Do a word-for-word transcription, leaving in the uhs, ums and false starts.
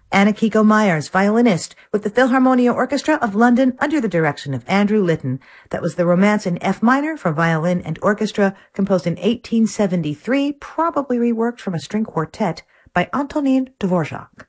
Anna Kiko Myers, violinist with the Philharmonia Orchestra of London under the direction of Andrew Litton. That was the Romance in F minor for violin and orchestra, composed in eighteen seventy-three, probably reworked from a string quartet by Antonin Dvorak.